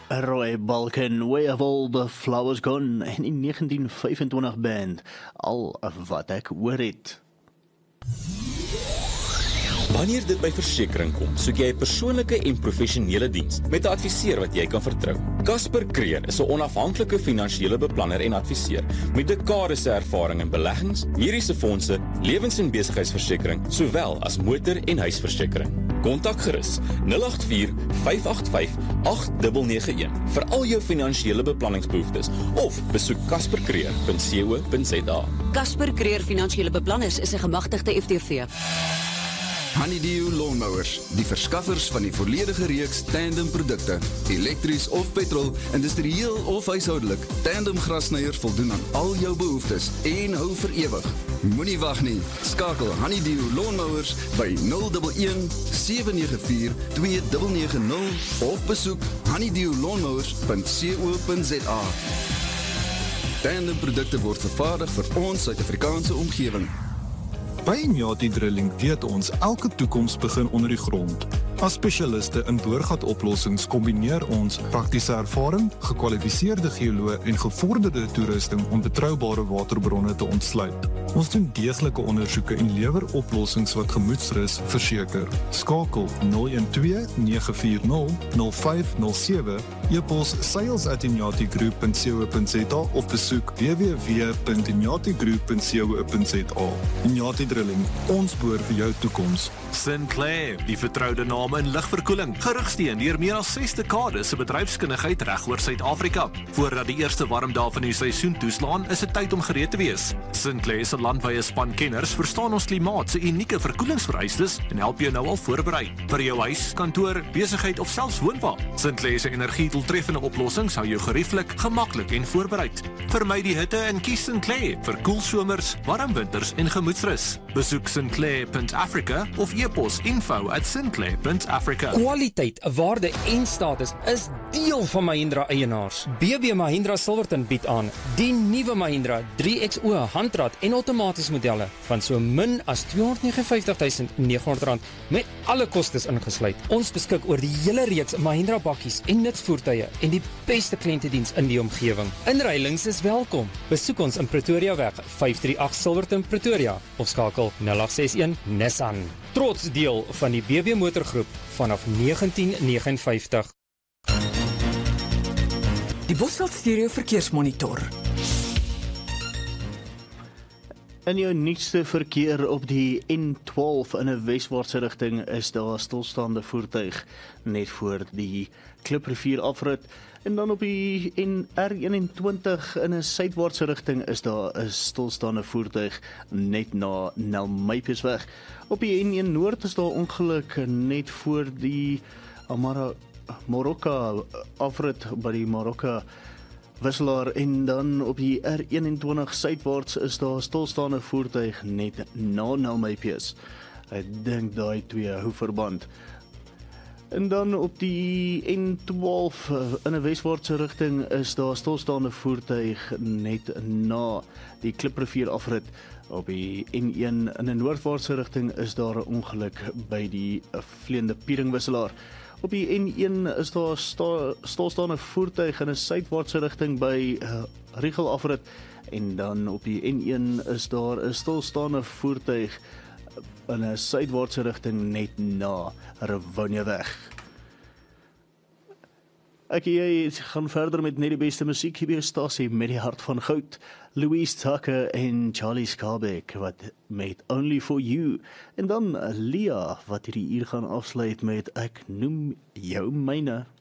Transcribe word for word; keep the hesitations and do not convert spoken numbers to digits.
Roy Balkan, Where Have All the Flowers Gone, en die negentien vyfentwintig band, Al Wat Ek Hoor Het. Wanneer dit by versekering kom, soek jy 'n persoonlike en professionele diens met 'n adviseur wat jy kan vertrou. Casper Creer is 'n onafhanklike finansiële beplanner en adviseur met dekades se ervaring in beleggings, mediese fondse, lewens- en besigheidsversekering, sowel as motor- en huisversekering. Kontak gerus nul agt vier, vyf agt vyf, agt nege nege een vir al jou finansiële beplanningsbehoeftes of besoek casper creer punt co punt za. Casper Creer Finansiële Beplanners is 'n gemagtigde F T V. Honeydew Lawnmowers, die verskaffers van die volledige reeks tandem produkte, elektries of petrol, industrieel of huishoudelik. Tandem grasnyers voldoen aan al jou behoeftes en hou vir ewig. Moenie wag nie, skakel Honeydew Lawnmowers by nul een een, sewe nege vier, twee nege nege nul of besoek honeydew lawnmowers punt co punt za. Tandem produkte word vervaardig vir ons Suid-Afrikaanse omgewing. By Inyati Drilling weet ons elke toekoms begin onder die grond. As spesialiste in boorgatoplossings kombineer ons praktiese ervaring, gekwalifiseerde geoloë en gevorderde toerusting om betroubare waterbronne te ontsluit. Ons doen deeglike ondersoeke en lewer oplossings wat gemoedsrus verseker. Skakel nul een twee, nege vier nul, nul vyf nul sewe, e-pos sales at inyati group punt co punt za of besoek w w w punt inyati group punt co punt za. Inyati Drilling, ons boor vir jou toekoms. Sinclair, die vertroude naam in ligverkoeling, gerigsteen deur meer as ses dekades se bedryfskundigheid reg oor Suid-Afrika. Voordat die eerste warm dae van die seisoen toeslaan, is dit tyd om gereed te wees. Sinclair se landwyse span kenners verstaan ons klimaat se unieke verkoelingsvereistes en help jou nou al voorberei. Vir jou huis, kantoor, besigheid of selfs woonwa. Sinclair se energiedoeltreffende oplossings hou jou gerieflik, gemaklik en voorbereid. Vermy die hitte en kies Sinclair vir koel somers, warm winters en gemoedsrus. Besoek sinclair punt africa of e-pos info at sinclair punt africa. Kwaliteit, waarde en status is deel van Mahindra eienaars. B B Mahindra Silverton bied aan die nuwe Mahindra drie X O handrat en outomaties modelle van so min as tweehonderd negenenvyftig tuisend neghonderd rand met alle kostes ingesluit. Ons beskik oor die hele reeks Mahindra bakkies en nutsvoertuie en die beste kliëntediens in die omgewing. Inruilings is welkom. Besoek ons in Pretoria weg vyf drie agt Silverton Pretoria of skakel nul agt ses een Nissan. Trots deel van die B B Motorgroep vanaf negentien negenenvyftig. Die Bosveld Stereo Verkeersmonitor. In jou nuutste verkeer op die N twaalf in 'n weswaartse rigting is daar 'n stilstaande voertuig net voor die Kliprivier afrit. En dan op die N R eenentwintig in 'n suidwaartse rigting is daar 'n stilstaande voertuig net na Nelmypiesweg. Op die N een Noord is daar ongeluk net voor die Amara Moroka afrit by die Moroka wisselaar, en dan op die R eenentwintig suidwaarts is daar stilstaande voertuig net na Nelmypies. Ek dink daai twee hou verband. En dan op die N twaalf in 'n weswaartse rigting is daar stilstaande voertuig net na die Kliprivier afrit. Op die N een in 'n noordwaartse rigting is daar 'n ongeluk by die Vleende Pieringwisselaar. Op die N een is daar sta, stilstaande voertuig in 'n suidwaartse rigting by uh, Riegel afrit, en dan op die N een is daar 'n stilstaande voertuig in 'n suidwaartse rigting net na Rivonieweg. Ek jy gaan verder met net die beste musiek hier by stasie met die hart van goud. Louise Tucker en Charlie Scarbeck wat met Only For You, en dan Lia wat hierdie uur gaan afsluit met Ek Noem Jou Myne.